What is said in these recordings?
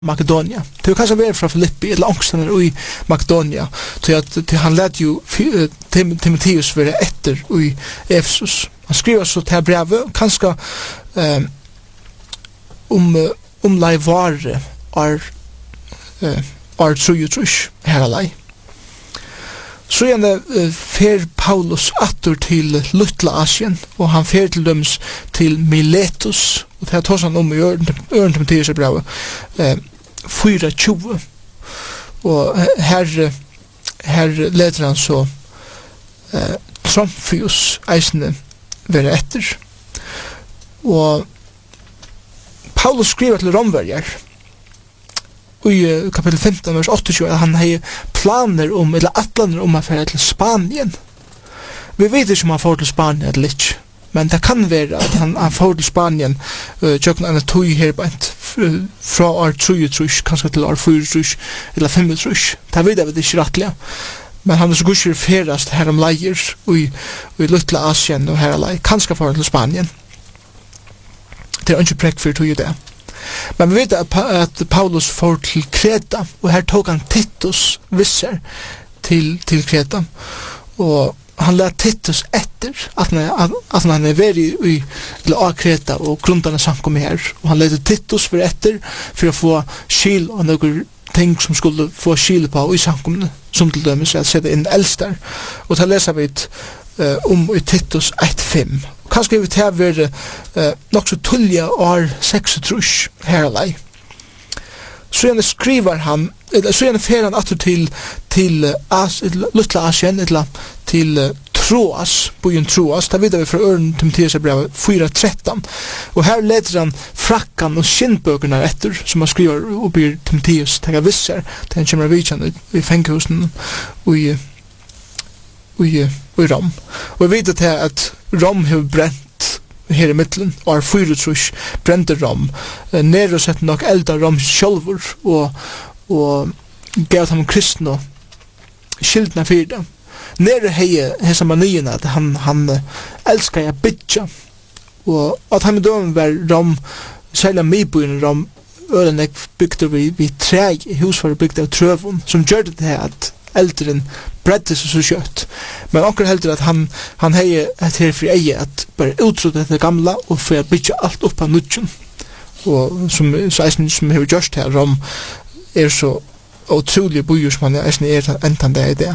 Makedonia. Det kan vara från Filippi eller ångsten i Makedonia. Till han lät ju Timoteus vara efter i Efesus. Han skriver så till brevet kanske om lejvare är trojutrush här alai. Så fer Paulus attor till Lutla Asien och han fer till döms till Miletus och det här tar han i öron Timoteus brevet 4:20 och här leder han så Tromfius eisne vere etter og Paulus skriver til romverjar i kapitel 15 vers 28 at han har planer om eller atlaner om å fære til Spanien. Vi vet ikke om han får til Spanien eller ikke, men det kan være at han får til Spanien tjøkken en tog herbeint fra år 3, kanskje til år 4 eller 5. Det vet jeg ikke rettelig. Men han så gusher ferast her om leier i Lutla Asien og her alai, kanskje for til Spanien. Det ikke prekk for tog det. Men vi vet at Paulus får til Kreta, og her tog han Titus visser til Kreta. Og han lær Titus etter at han vært i Kreta og grundarna samkom her. Og han lærte Titus for etter for å få skil og noen ting som skulle få skil på i samkomne, som til dømes at sette inn eldstar. Og ta leser vi om i Titus 1:5. Kanskje vi tar være nok så tullja år 6 her alai. Så gjerne skriver han, så gjerne fer han atter til Lutla Asien, eller til Troas, byen Troas, da vidar vi fra øren Timoteus brevet 4:13, og her leder han frakkan og skinnbøkene etter, som han skriver og blir Timoteus tega visser, til han kommer av vidtjen i fengehusen i Rom. Og vi vet at Rom har brent her i middelen, og 4 brente Rom, nere og sett nok elda Rom sjolvor, og gav ham kristne skildna fyrir dem. Nere hei hesa manien at han elskar ja bytja, og at han med dømen var Rom, særlig midbyen Rom, ørenek bygde vi træg, hus var bygde av trøvun, som gjør det her at eldren bredde seg så kjøtt. Men akkur heldur at han hei et her fri eie at bare utrydde det gamla og for å bytja alt opp av nudgen. Og som hever gjørst her, Rom så utrolig byer som han entan det i det.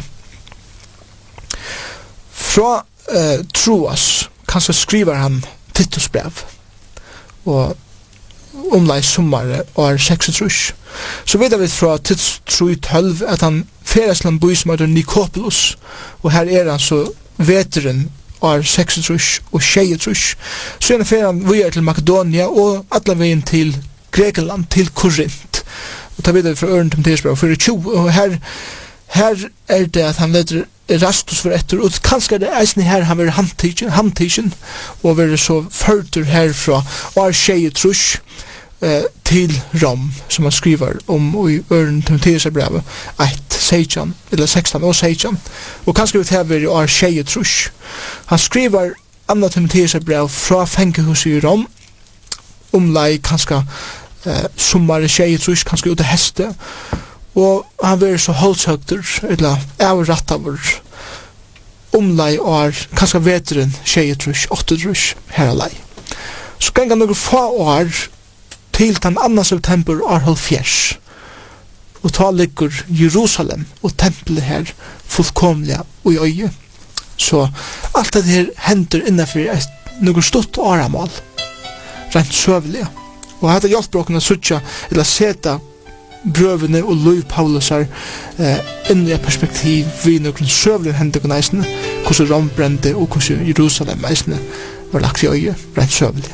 Fra Troas kanskje skriver han Titus brev og omlai sommare år 6. Så vet vi fra Titus 3:12 at han feres til en by som heter Nikopolis, og her han så veteren år 6 og 6. Så gjerne fer han videre til Makedonia og alle veien til Grekenland, til Korint. Og da vet vi fra øren Timoteus brev 4:20, og her det at han leder Erastus for etter, og kanskje det eisen her han var handtidgen, og var så førtur herfra, og 6 til Rom, som han skriver om i øren Timoteus brevet 1:16, eller 16 og 16, og kanskje det her var i år 6. Han skriver andre Timoteus brev fra fengehuset i Rom, omlai kanskje sommare 6, kanskje ut av heste, og han var så holdshøgter, eller avrattavur, omlai år, kanskje veteren 6, 8 her alai. Så ganga noen få år til den 2. september år 70, og ta ligger Jerusalem og tempelet her fullkomlig og i øye. Så alt det her hender innenfor noen stort åramal, rent søvelig. Og hadde hjelper åkene suttja, eller seta brøvene og Louis Paulus inn i et perspektiv vi noen søvlige hendene eisene, hvordan Rom brente og hvordan Jerusalem eisene var lagt i øye, rent søvlige.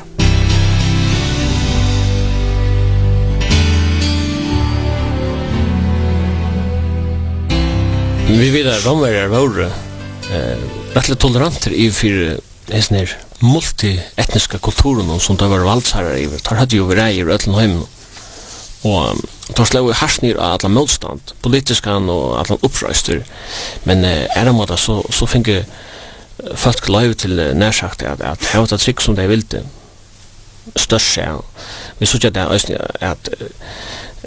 Vi vet at romverjar var rettelig toleranter i for hesten her multietniska kulturen som det var valdsherrar i. Der hadde jo vært i Røtlenheim, og de slår jo harsnir av alle motstand, politiskan og alle opprøyster, men en måte så finner folk lov til nærsagt at hevda trygg som de ville størst seg. Vi så ikke at